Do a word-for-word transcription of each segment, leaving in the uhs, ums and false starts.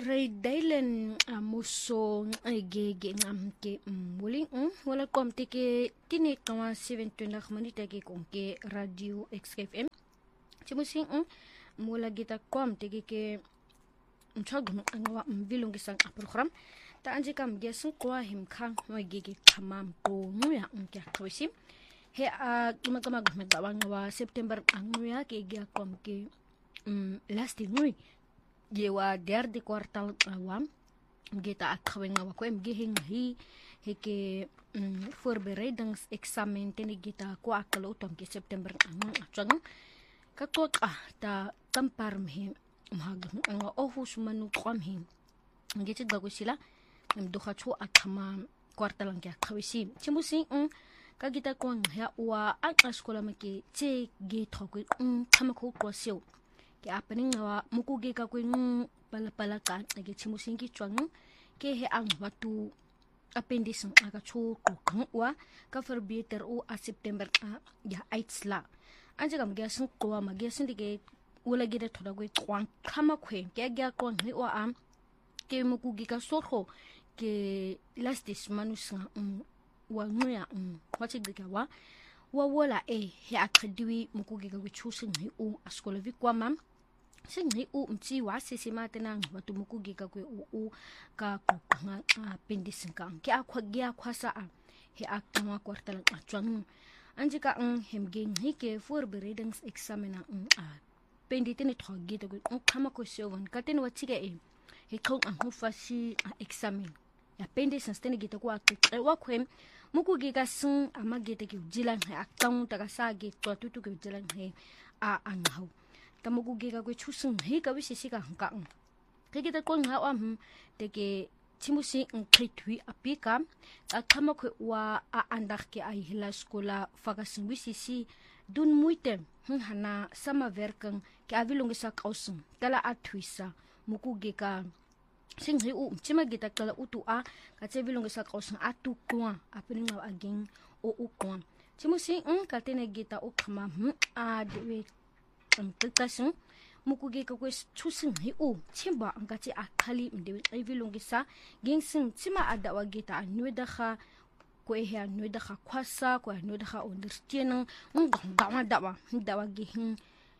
Ray Dylan amuso gege ngamke muli wala komte ke tini kama seven twenty manita ke konke radio X F M chimusi mula gita komte ke ke mchagum angwa mvilungi sang program ta anje kam gesun kwa him khang wa gege khamam ko nuya unke khawsim he a kama kama gmedawanga September angwa ke ge komke last nui Jewa derde kwartal awam kita akwenga wa kwem gehing hi heke voorbereidingsexamen teni kita ko akalo tom ke September ang atjang kakot ah ta tampar mhe mahag ang ohus manu kwam hi ngiti bago sila mduha chu athama kwartal ang kya khawisi chimusi kagita ko ya wa akaskola make che ge thokwe thamako kwasyo ke apening wa mukuge ka kuin pala-pala ka ge chimusing ki chwang ke he ang watu appendix aga chu ko kang wa ka verbieter o a September a ya aitsla anje kam ge sun ko ma ge sun dige wala ge de thoda go kwang khama khwe ke ge ko ni wa am ke mukuge ka sorho ke lastis manusa wa nuya wa chi dige wa wa wala e he akhdiwi mukuge ka go chusin ni o askola vi kwa mam singi u mchi wa sisi matena watu mukugi ka kwe u u ka nga appendix ka ke akwa gya khwasa a he akwa kwartal achwang anjika ang hemge ngi ke voorbereidingsexamen a pendite ni thogi to ko khama ko seven katen wachi ke e he khong ang fasi examen ya appendix stene gita ko akwe wa khwem mukugi ka sun amagete ke jilan he akang ta ka sa ge to tutu ke jilan he a anghau tamuguge ka kwe chusung he ka wisisi ka hangkang kegita ko nga am teke chimusi ngkhithui apika akhama khwe wa a andak ke ai hila skola fagasing wisisi dun muite hana sama verkang ke avilungi sa kausung tala athuisa mukuge ka singhi u chima gita kala utu a ka chevilungi sa kausung atu kwa apening nga aging o u kwa chimusi ng katene gita o khama a dewe ang tagtasun mukuge ka kwes chusing hi u chimba ang kachi akhali mde ivilungi sa gingsing chima adawa gita anweda kha ko he anweda kha khwasa ko anweda kha understand ng gawa dawa dawa gihin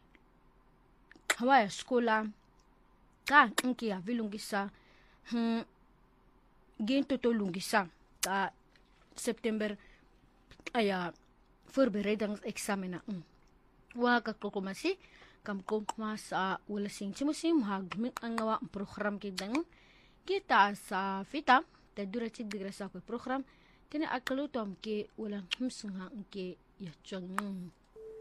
hawa skola ka nki avilungi sa hm gen totolungi sa ta September aya voorbereidingsexamen wa ka kokomasi kam ko mas a wala sing chimusim hagmin ang ngawa program kidang kita sa fita ta dura chig digra sa ko program tini akalutom ke wala himsunga ke ya chang